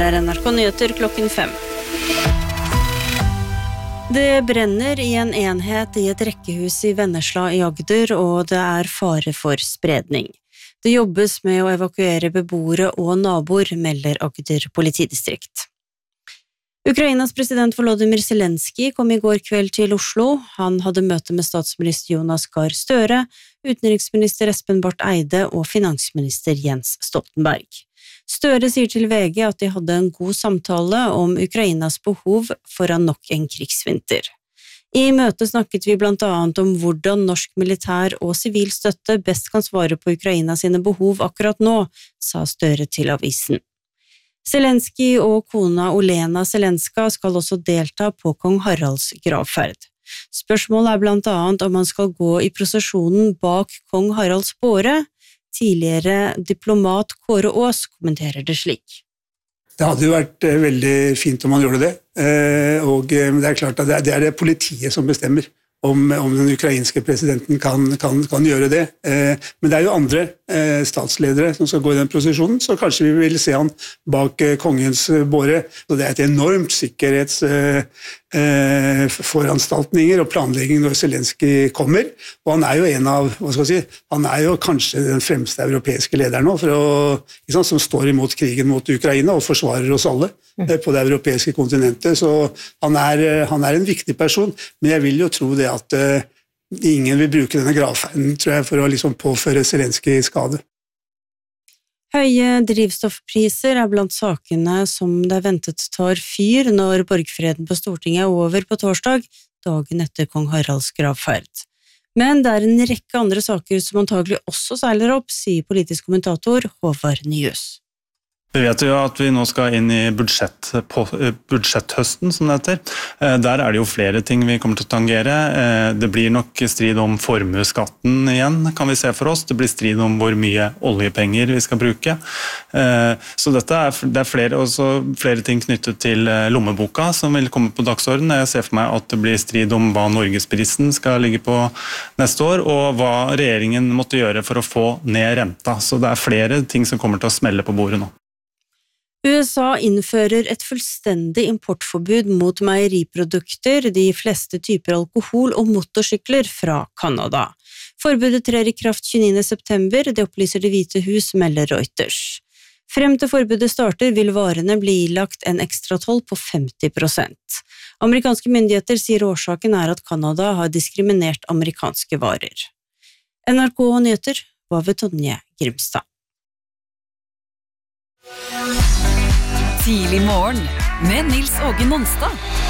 Her NRK Nyheter klokken 5. Det brenner I en enhet I et rekkehus I Vennesla I Agder, og det fare for spredning. Det jobbes med å evakuere beboere og naboer, melder Agder politidistrikt. Ukrainas president Volodymyr Zelensky kom I går kveld til Oslo. Han hadde møte med statsminister Jonas Gahr Støre, utenriksminister Espen Barth Eide og finansminister Jens Stoltenberg. Støre sier til VG at de hadde en god samtale om Ukrainas behov foran nok en krigsvinter. I møtet snakket vi blant annet om hvordan norsk militær og sivil støtte best kan svare på Ukraina sine behov akkurat nå, sa Støre til avisen. Zelensky og kona Olena Zelenska skal også delta på kong Haralds gravferd. Spørsmålet blant annet om han skal gå I prosesjonen bak kong Haralds båre. Tidligere diplomat Kåre Aas kommenterer det slik. Det hadde jo vært veldig fint om han gjorde det, og det klart at det det politiet som bestemmer om den ukrainske presidenten kan gjøre det. Men det jo andre statsledere som skal gå I den prosesjonen, så kanskje vi vil se han bak kongens båre. Så det et enormt sikkerhetsforanstaltninger og planlegging når Zelensky kommer. Og han jo en av, hva skal jeg si, han jo kanskje den fremste europeiske lederen nå, som står imot krigen mot Ukraina og forsvarer oss alle på det europeiske kontinentet. Så han en viktig person, men jeg vil jo tro det at ingen vil bruke denne gravferden, tror jeg, for å liksom påføre Zelensky skade. Høye drivstoffpriser blant sakene som det ventet tar fyr når borgfreden på Stortinget over på torsdag, dagen etter kong Haralds gravferd. Men det en rekke andre saker som antagelig også seiler opp, sier politisk kommentator Håvard Nyhus. Vi vet jo at vi nå skal inn I budsjetthøsten, som det heter. Der det jo flere ting vi kommer til å tangere. Det blir nok strid om formueskatten igjen, kan vi se for oss. Det blir strid om hvor mye oljepenger vi skal bruke. Så dette det flere ting knyttet til lommeboka som vil komme på dagsordenen. Jeg ser for meg at det blir strid om hva Norgesprisen skal ligge på neste år, og hva regjeringen måtte gjøre for å få ned renta. Så det flere ting som kommer til å smelle på bordet nå. USA innfører et fullstendig importforbud mot meieriprodukter, de fleste typer alkohol og motorsykler fra Kanada. Forbudet trer I kraft 29. september, det opplyser Det hvite hus, melder Reuters. Frem til forbudet starter vil varene bli ilagt en ekstra toll på 50%. Amerikanske myndigheter sier årsaken at Kanada har diskriminert amerikanske varer. NRK Nyheter var ved Tonje Grimstad. Tidlig morgen med Nils Åge Nonstad.